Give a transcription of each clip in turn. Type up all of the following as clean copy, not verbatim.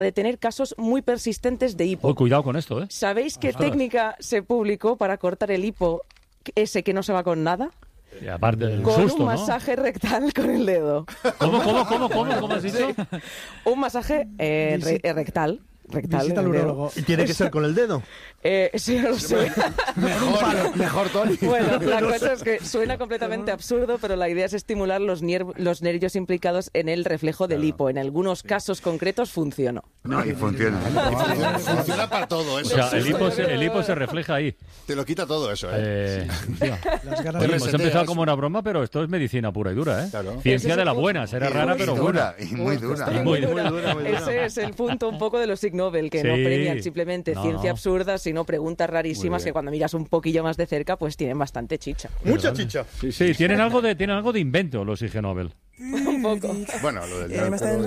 de tener casos muy persistentes de hipo. Cuidado con esto, ¿eh? ¿Sabéis qué técnica se publicó para cortar el hipo ese que no se va con nada? Y aparte del con susto, un masaje rectal con el dedo. ¿Cómo has dicho? Sí. Un masaje rectal. Visita al urólogo. ¿Y tiene que ser con el dedo? Sí, no lo sé. Mejor, Tony. Bueno, la cosa es que suena completamente absurdo, pero la idea es estimular los nervios implicados en el reflejo del hipo. En algunos casos concretos funcionó. No, y funciona. Funciona para todo eso. O sea, el hipo se refleja ahí. Te lo quita todo eso, ¿eh? Hemos empezado como una broma, pero esto es medicina pura y dura, ¿eh? Claro. Ciencia de la buena, será rara, pero buena. Y muy dura. Muy dura. Ese es el punto un poco de los Ig Nobel, que no premian simplemente ciencia absurda, sino preguntas rarísimas que cuando miras un poquillo más de cerca, pues tienen bastante chicha. Mucha chicha. Sí, tienen algo de invento los Ig Nobel. Un poco. Bueno, lo del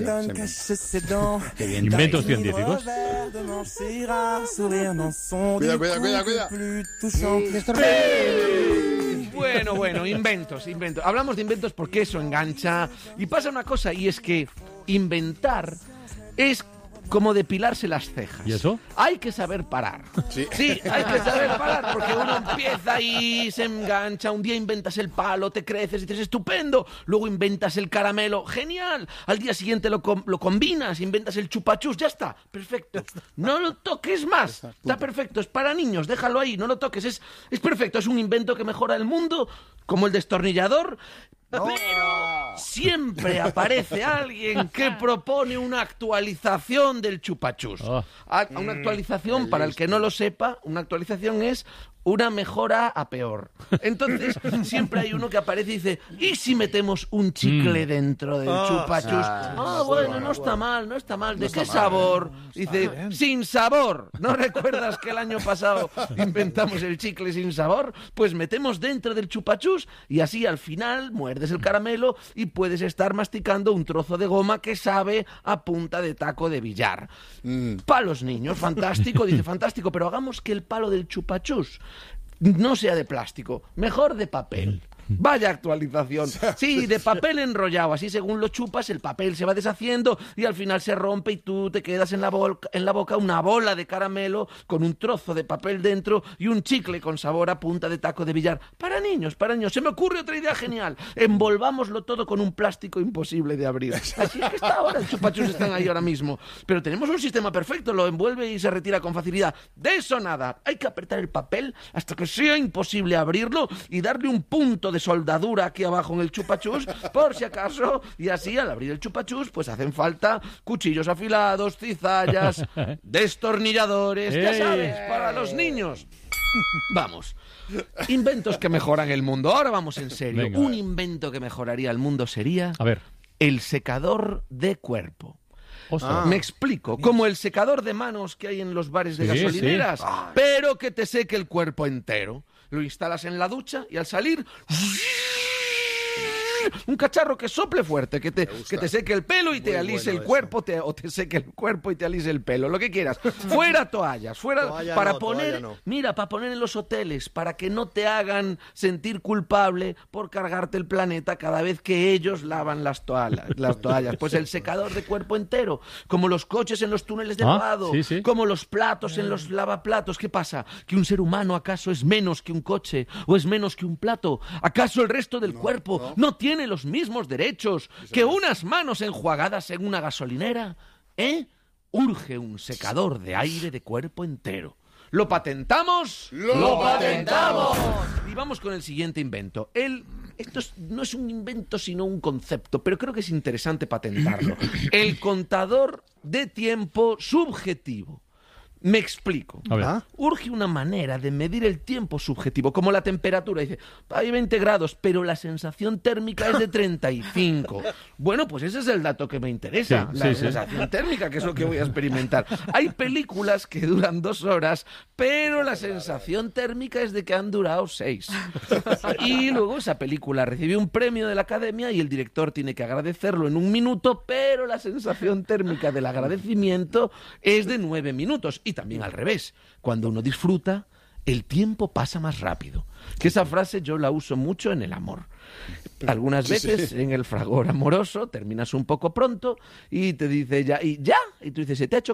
Inventos científicos. Cuida. Bueno, inventos. Hablamos de inventos porque eso engancha. Y pasa una cosa, y es que inventar es como depilarse las cejas. ¿Y eso? Hay que saber parar. Sí, hay que saber parar, porque uno empieza y se engancha. Un día inventas el palo, te creces y dices, estupendo. Luego inventas el caramelo, genial. Al día siguiente lo combinas, inventas el chupachus, ya está, perfecto. No lo toques más, está perfecto, es para niños, déjalo ahí, no lo toques. Es perfecto, es un invento que mejora el mundo, como el destornillador. Pero siempre aparece alguien que propone una actualización del chupachus. Una actualización, para el que no lo sepa, una actualización es una mejora a peor. Entonces, siempre hay uno que aparece y dice, ¿y si metemos un chicle dentro del chupachus? Bueno, no está mal. ¿De qué sabor? Dice, sin sabor. ¿No recuerdas que el año pasado inventamos el chicle sin sabor? Pues metemos dentro del chupachus y así al final muerdes el caramelo y puedes estar masticando un trozo de goma que sabe a punta de taco de billar. Para los niños, fantástico. Dice, fantástico, pero hagamos que el palo del chupachus no sea de plástico, mejor de papel. Vaya actualización. Sí, de papel enrollado. Así según lo chupas, el papel se va deshaciendo y al final se rompe y tú te quedas en la boca una bola de caramelo con un trozo de papel dentro y un chicle con sabor a punta de taco de billar. Para niños. Se me ocurre otra idea genial. Envolvámoslo todo con un plástico imposible de abrir. Así es que está ahora. El chupachus están ahí ahora mismo. Pero tenemos un sistema perfecto. Lo envuelve y se retira con facilidad. De eso nada. Hay que apretar el papel hasta que sea imposible abrirlo y darle un punto de soldadura aquí abajo en el chupachus, por si acaso, y así al abrir el chupachus pues hacen falta cuchillos afilados, cizallas, destornilladores, ya sabes, para los niños. Vamos, inventos que mejoran el mundo. Ahora vamos en serio. Venga. Un invento que mejoraría el mundo sería el secador de cuerpo. Me explico, como el secador de manos que hay en los bares de gasolineras, pero que te seque el cuerpo entero. Lo instalas en la ducha y al salir, un cacharro que sople fuerte, que te seque el pelo y te alise el cuerpo, o te seque el cuerpo y te alise el pelo, lo que quieras. Fuera toallas, para poner en los hoteles, para que no te hagan sentir culpable por cargarte el planeta cada vez que ellos lavan las toallas. Pues el secador de cuerpo entero, como los coches en los túneles de lavado, como los platos en los lavaplatos. ¿Qué pasa? ¿Que un ser humano acaso es menos que un coche o es menos que un plato? ¿Acaso el resto del cuerpo no tiene los mismos derechos que unas manos enjuagadas en una gasolinera? Urge un secador de aire de cuerpo entero. ¿Lo patentamos? ¡Lo patentamos! Y vamos con el siguiente invento. Esto no es un invento, sino un concepto, pero creo que es interesante patentarlo. El contador de tiempo subjetivo. Me explico. Urge una manera de medir el tiempo subjetivo, como la temperatura. Dice, hay 20 grados, pero la sensación térmica es de 35. Bueno, pues ese es el dato que me interesa. La sensación térmica, que es lo que voy a experimentar. Hay películas que duran 2 horas, pero la sensación térmica es de que han durado 6. Y luego esa película recibe un premio de la Academia y el director tiene que agradecerlo en 1 minuto, pero la sensación térmica del agradecimiento es de 9 minutos. Y también al revés, cuando uno disfruta, el tiempo pasa más rápido. Que esa frase yo la uso mucho en el amor. Algunas veces en el fragor amoroso terminas un poco pronto y te dice ella, y tú dices, ¿se te ha hecho